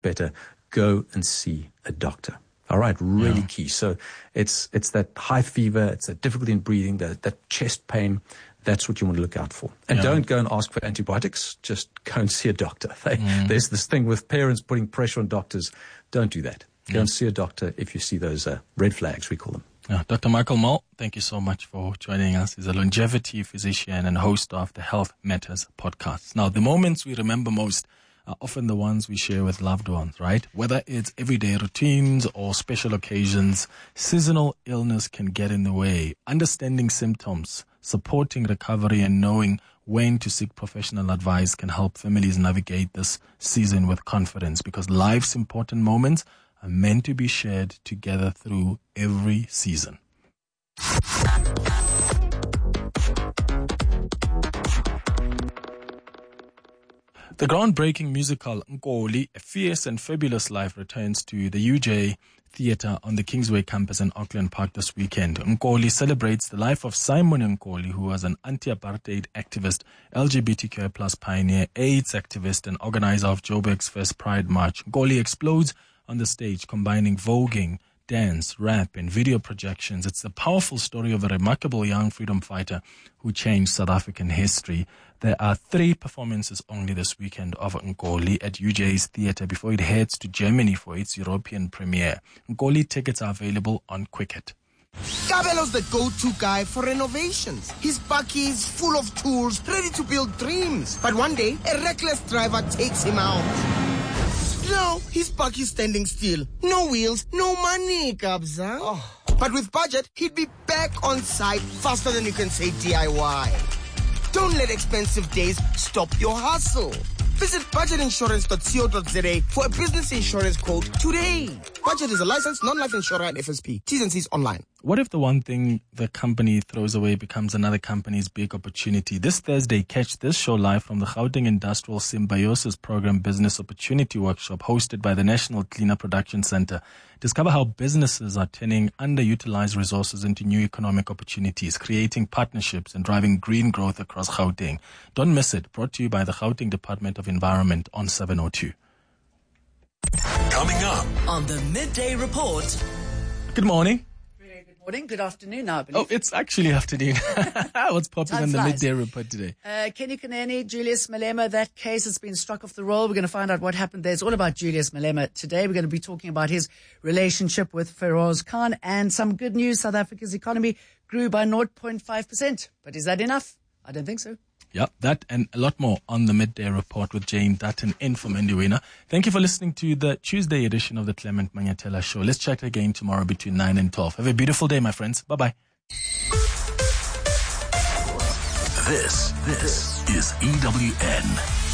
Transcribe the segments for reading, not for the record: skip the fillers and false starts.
better, go and see a doctor. All right, really key. So it's that high fever, it's that difficulty in breathing, that chest pain. That's what you want to look out for. And don't go and ask for antibiotics. Just go and see a doctor. There's this thing with parents putting pressure on doctors. Don't do that. Go and see a doctor if you see those red flags, we call them. Dr. Michael Mull, thank you so much for joining us. He's a longevity physician and host of the Health Matters podcast. Now, the moments we remember most are often the ones we share with loved ones, right? Whether it's everyday routines or special occasions, seasonal illness can get in the way. Understanding symptoms, supporting recovery, and knowing when to seek professional advice can help families navigate this season with confidence, because life's important moments are meant to be shared together through every season. The groundbreaking musical Nkoli, A Fierce and Fabulous Life, returns to the UJ Theatre on the Kingsway campus in Auckland Park this weekend. Nkoli celebrates the life of Simon Nkoli, who was an anti-apartheid activist, LGBTQI+ pioneer, AIDS activist, and organizer of Joburg's first Pride March. Nkoli explodes on the stage, combining voguing, dance, rap, and video projections. It's the powerful story of a remarkable young freedom fighter who changed South African history. There are 3 performances only this weekend of Nkoli at UJ's theatre before it heads to Germany for its European premiere. Nkoli tickets are available on Quicket. Kabelo's the go-to guy for renovations. His bakkie is full of tools, ready to build dreams. But one day, a reckless driver takes him out. Now, his bakkie standing still. No wheels, no money, Kabza. But with budget, he'd be back on site faster than you can say DIY. Don't let expensive days stop your hustle. Visit budgetinsurance.co.za for a business insurance quote today. Budget is a licensed non-life insurer and FSP. T's and C's online. What if the one thing the company throws away becomes another company's big opportunity? This Thursday, catch this show live from the Gauteng Industrial Symbiosis Program Business Opportunity Workshop hosted by the National Cleaner Production Center. Discover how businesses are turning underutilized resources into new economic opportunities, creating partnerships and driving green growth across Gauteng. Don't miss it. Brought to you by the Gauteng Department of Environment on 702. Coming up on the Midday Report. Good morning. Good morning, good afternoon now, I believe. Oh, it's actually afternoon. What's popping on the Midday Report today? Kenny Kaneni, Julius Malema, that case has been struck off the roll. We're going to find out what happened there. It's all about Julius Malema today. We're going to be talking about his relationship with Feroz Khan, and some good news. South Africa's economy grew by 0.5%. But is that enough? I don't think so. Yeah, that and a lot more on the Midday Report with Jane Dutton in from Indiwena. Thank you for listening to the Tuesday edition of the Clement Mangatela Show. Let's chat again tomorrow between 9 and 12. Have a beautiful day, my friends. Bye-bye. This is EWN.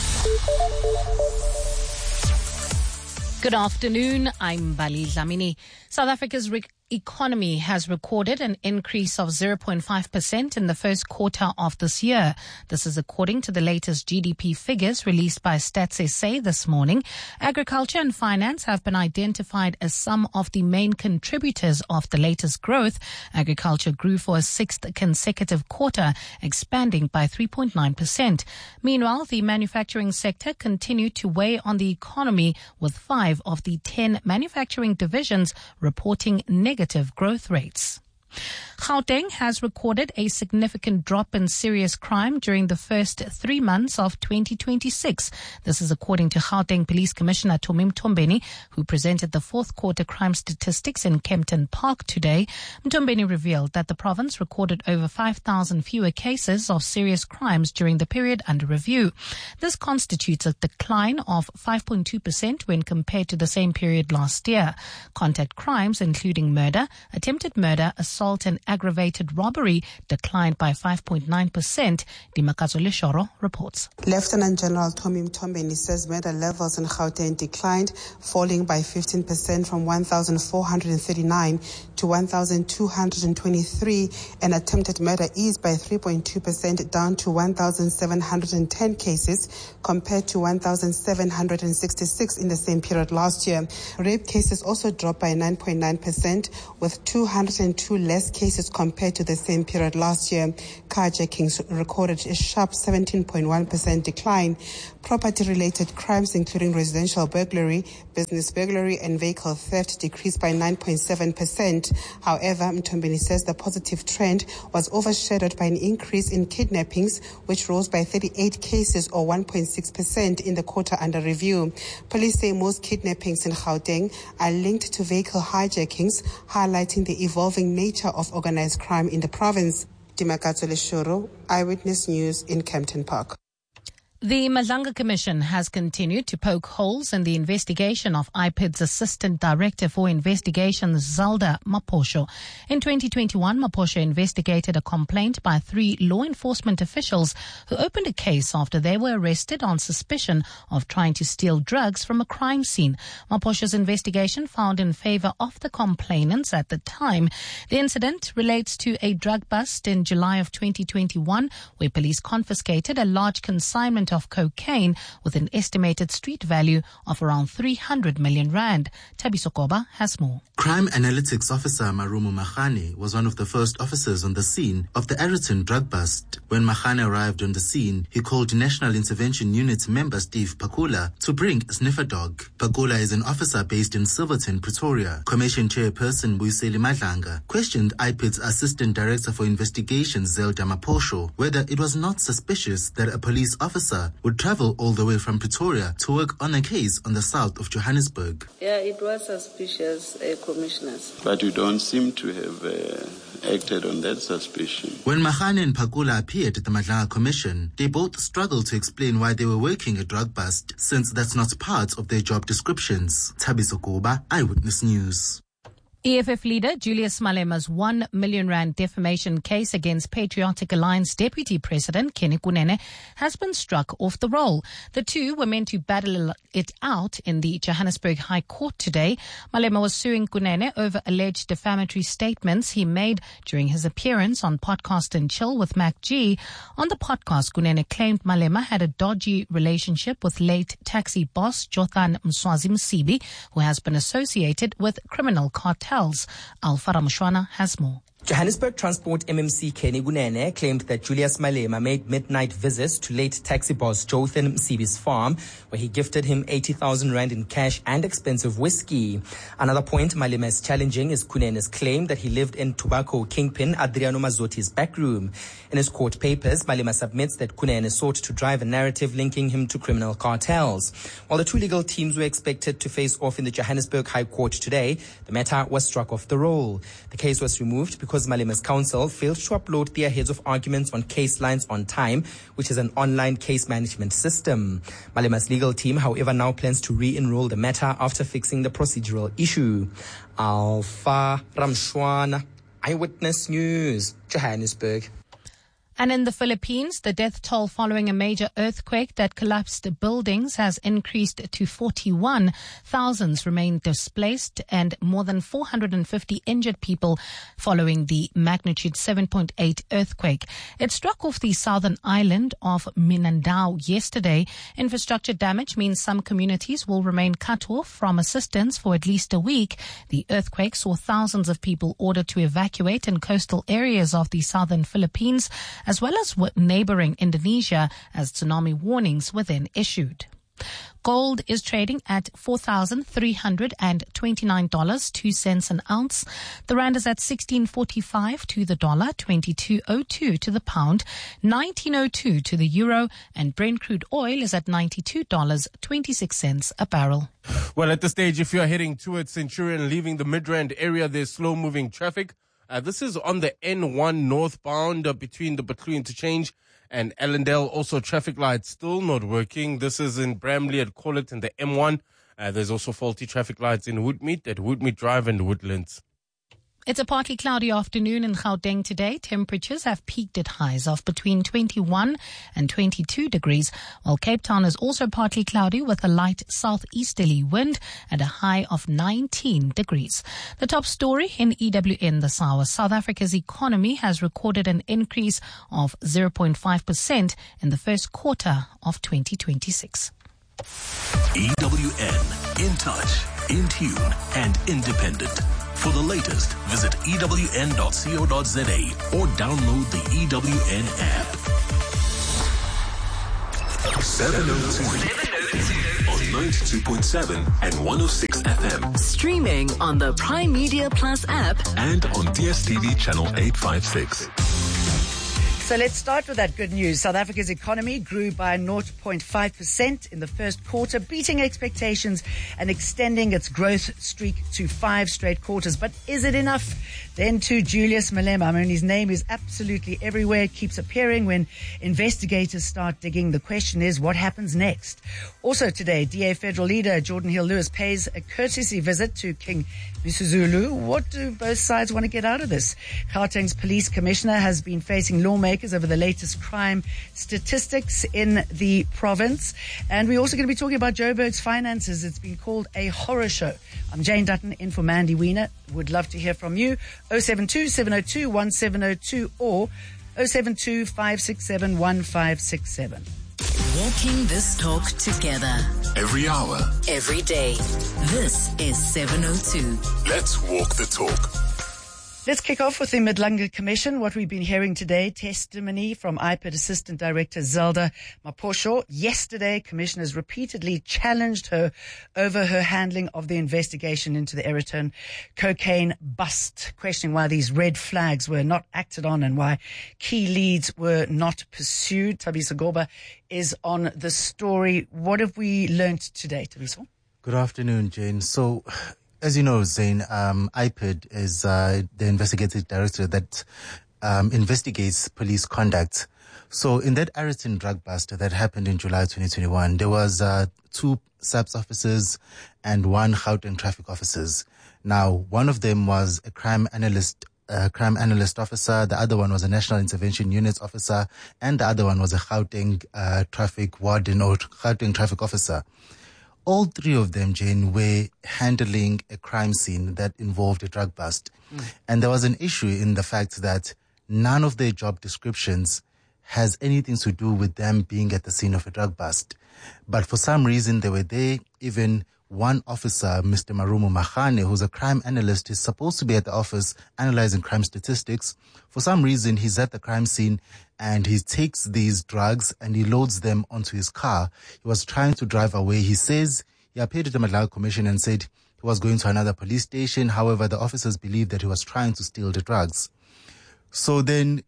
Good afternoon. I'm Bali Dlamini. South Africa's economy has recorded an increase of 0.5% in the first quarter of this year. This is according to the latest GDP figures released by Stats SA this morning. Agriculture and finance have been identified as some of the main contributors of the latest growth. Agriculture grew for a 6th consecutive quarter, expanding by 3.9%. Meanwhile, the manufacturing sector continued to weigh on the economy, with 5 of the 10 manufacturing divisions reporting negative growth rates. Gauteng has recorded a significant drop in serious crime during the first 3 months of 2026. This is according to Gauteng Police Commissioner Tommy Mtombeni, who presented the fourth quarter crime statistics in Kempton Park today. Mtombeni revealed that the province recorded over 5,000 fewer cases of serious crimes during the period under review. This constitutes a decline of 5.2% when compared to the same period last year. Contact crimes, including murder, attempted murder, assault and aggravated robbery, declined by 5.9%. Dimakazo Leshoro reports. Lieutenant General Tommy Mtombeni says murder levels in Gauteng declined, falling by 15% from 1,439 to 1,223, and attempted murder eased by 3.2% down to 1,710 cases compared to 1,766 in the same period last year. Rape cases also dropped by 9.9% with 202 less cases compared to the same period last year. Carjackings recorded a sharp 17.1% decline. Property-related crimes, including residential burglary, business burglary, and vehicle theft, decreased by 9.7%. However, Mtombeni says the positive trend was overshadowed by an increase in kidnappings, which rose by 38 cases or 1.6% in the quarter under review. Police say most kidnappings in Gauteng are linked to vehicle hijackings, highlighting the evolving nature of organized crime in the province. Dimakatso Leshoro, Eyewitness News in Kempton Park. The Madlanga Commission has continued to poke holes in the investigation of IPID's Assistant Director for Investigations, Zelda Maposho. In 2021, Maposho investigated a complaint by 3 law enforcement officials who opened a case after they were arrested on suspicion of trying to steal drugs from a crime scene. Maposho's investigation found in favor of the complainants at the time. The incident relates to a drug bust in July of 2021, where police confiscated a large consignment of cocaine with an estimated street value of around 300 million rand. Thabiso Koba has more. Crime Analytics Officer Marumo Mahane was one of the first officers on the scene of the Ayrton drug bust. When Mahane arrived on the scene, he called National Intervention Unit member Steve Pakula to bring a sniffer dog. Pakula is an officer based in Silverton, Pretoria. Commission Chairperson Buyiseli Madlanga questioned IPID's Assistant Director for Investigations, Zelda Maposho, whether it was not suspicious that a police officer would travel all the way from Pretoria to work on a case on the south of Johannesburg. Yeah, it was suspicious, commissioners. But you don't seem to have acted on that suspicion. When Mahane and Pakula appeared at the Madlanga Commission, they both struggled to explain why they were working a drug bust, since that's not part of their job descriptions. Thabiso Koba, Eyewitness News. EFF leader Julius Malema's 1 million rand defamation case against Patriotic Alliance Deputy President Kenny Kunene has been struck off the roll. The two were meant to battle it out in the Johannesburg High Court today. Malema was suing Kunene over alleged defamatory statements he made during his appearance on Podcast and Chill with Mac G. On the podcast, Kunene claimed Malema had a dodgy relationship with late taxi boss Jothan Mswazi Msibi, who has been associated with criminal cartels. Alfara Mushwana has more. Johannesburg Transport MMC Kenny Kunene claimed that Julius Malema made midnight visits to late taxi boss Jothan Msibi's farm, where he gifted him 80,000 rand in cash and expensive whiskey. Another point Malema is challenging is Kunene's claim that he lived in tobacco kingpin Adriano Mazzoti's back room. In his court papers, Malema submits that Kunene sought to drive a narrative linking him to criminal cartels. While the two legal teams were expected to face off in the Johannesburg High Court today, the matter was struck off the roll. The case was removed because Malema's counsel failed to upload their heads of arguments on Case Lines on Time, which is an online case management system. Malema's legal team, however, now plans to re-enroll the matter after fixing the procedural issue. Alfa Ramshwana, Eyewitness News, Johannesburg. And in the Philippines, the death toll following a major earthquake that collapsed buildings has increased to 41. Thousands remain displaced and more than 450 injured people following the magnitude 7.8 earthquake. It struck off the southern island of Mindanao yesterday. Infrastructure damage means some communities will remain cut off from assistance for at least a week. The earthquake saw thousands of people ordered to evacuate in coastal areas of the southern Philippines, as well as neighboring Indonesia, as tsunami warnings were then issued. Gold is trading at $4,329, 2 cents an ounce. The rand is at 16.45 to the dollar, 22.02 to the pound, 19.02 to the euro, and Brent crude oil is at $92.26 a barrel. Well, at this stage, if you're heading towards Centurion, leaving the Midrand area, there's slow-moving traffic. This is on the N1 northbound between the Butlu interchange and Allendale. Also, traffic lights still not working. This is in Bramley at Collet in the M1. There's also faulty traffic lights in Woodmead at Woodmead Drive and Woodlands. It's a partly cloudy afternoon in Gauteng today. Temperatures have peaked at highs of between 21 and 22 degrees, while Cape Town is also partly cloudy with a light southeasterly wind and a high of 19 degrees. The top story in EWN this hour: South Africa's economy has recorded an increase of 0.5% in the first quarter of 2026. EWN, in touch, in tune, and independent. For the latest, visit ewn.co.za or download the EWN app. 702 on 92.7 and 106 FM. Streaming on the Prime Media Plus app and on DSTV channel 856. So let's start with that good news. South Africa's economy grew by 0.5% in the first quarter, beating expectations and extending its growth streak to 5 straight quarters. But is it enough? Then to Julius Malema. I mean, his name is absolutely everywhere. It keeps appearing when investigators start digging. The question is, what happens next? Also today, DA federal leader Jordan Hill-Lewis pays a courtesy visit to King Misuzulu. What do both sides want to get out of this? Gauteng's police commissioner has been facing lawmakers over the latest crime statistics in the province. And we're also going to be talking about Joburg's finances. It's been called a horror show. I'm Jane Dutton, in for Mandy Wiener. Would love to hear from you. 072-702-1702 or 072-567-1567. Walking this talk together. Every hour. Every day. This is 702. Let's walk the talk. Let's kick off with the Midlanga Commission. What we've been hearing today, testimony from IPID Assistant Director Zelda Maposho. Yesterday, commissioners repeatedly challenged her over her handling of the investigation into the Aeroton cocaine bust, questioning why these red flags were not acted on and why key leads were not pursued. Thabiso Goba is on the story. What have we learned today, Thabiso? Good afternoon, Jane. So, as you know, Zane, IPID is the investigative director that investigates police conduct. So in that Aeroton drug bust that happened in July 2021, there was 2 SAPS officers and 1 Gauteng traffic officers. Now, one of them was a crime analyst officer, the other one was a National Intervention Unit officer, and the other one was a Gauteng traffic warden or Gauteng traffic officer. All 3 of them, Jane, were handling a crime scene that involved a drug bust. And there was an issue in the fact that none of their job descriptions has anything to do with them being at the scene of a drug bust. But for some reason, they were there. Even one officer, Mr. Marumo Mahane, who's a crime analyst, is supposed to be at the office analyzing crime statistics. For some reason, he's at the crime scene and he takes these drugs and he loads them onto his car. He was trying to drive away. He says he appeared to the Midlanga Commission and said he was going to another police station. However, the officers believed that he was trying to steal the drugs. So then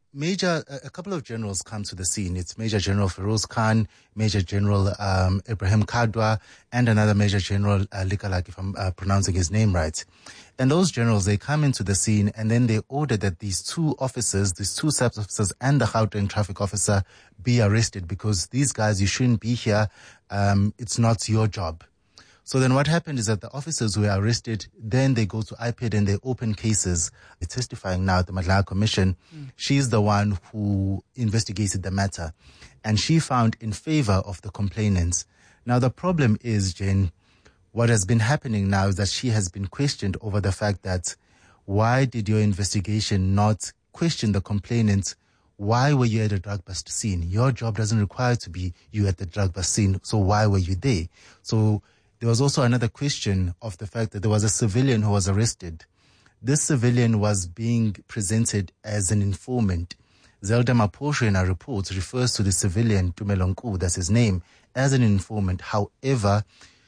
a couple of generals come to the scene. It's Major General Feroz Khan, Major General Ibrahim Kadwa, and another Major General Likalak, if I'm pronouncing his name right. And those generals, they come into the scene and then they order that these 2 officers, these 2 SAPS officers and the Gauteng traffic officer be arrested because these guys, you shouldn't be here. It's not your job. So then what happened is that the officers who were arrested, then they go to IPID and they open cases. They're testifying now at the Midlanga Commission. She's the one who investigated the matter. And she found in favor of the complainants. Now the problem is, Jane, what has been happening now is that she has been questioned over the fact that why did your investigation not question the complainants? Why were you at a drug bust scene? Your job doesn't require to be you at the drug bust scene. So why were you there? So there was also another question of the fact that there was a civilian who was arrested. This civilian was being presented as an informant. Zelda Maposho in her report refers to the civilian, Tumelonku, that's his name, as an informant. However,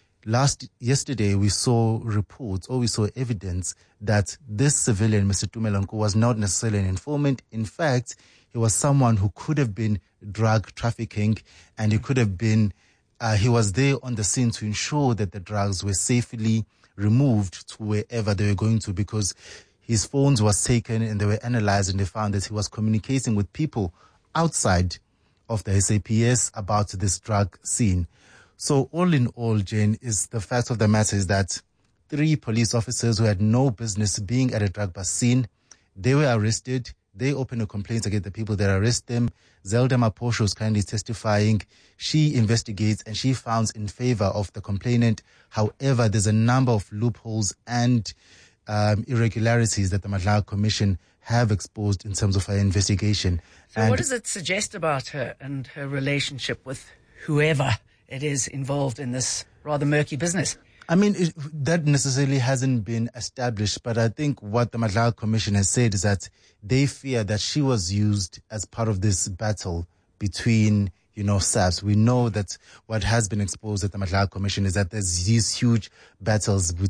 yesterday we saw reports or we saw evidence that this civilian, Mr. Tumelonku, was not necessarily an informant. In fact, he was someone who could have been drug trafficking and he could have been he was there on the scene to ensure that the drugs were safely removed to wherever they were going to, because his phones was taken and they were analyzed and they found that he was communicating with people outside of the SAPS about this drug scene. So all in all, Jane, is the fact of the matter is that 3 police officers who had no business being at a drug bust scene. They were arrested. They opened a complaint against the people that arrest them. Zelda Maposho is kindly testifying. She investigates and she founds in favor of the complainant. However, there's a number of loopholes and irregularities that the Madlaga Commission have exposed in terms of her investigation. So what does it suggest about her and her relationship with whoever it is involved in this rather murky business? I mean, that necessarily hasn't been established, but I think what the Madlaga Commission has said is that they fear that she was used as part of this battle between, SAPS. We know that what has been exposed at the Madlaga Commission is that there's these huge battles